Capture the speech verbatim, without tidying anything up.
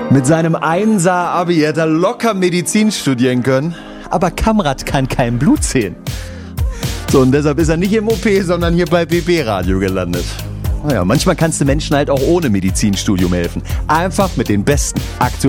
Mit seinem Einser-Abi hätte er locker Medizin studieren können. Aber Kamrat kann kein Blut zählen. So, und deshalb ist er nicht im O P, sondern hier bei B B-Radio gelandet. Naja, manchmal kannst du Menschen halt auch ohne Medizinstudium helfen. Einfach mit den besten aktuellen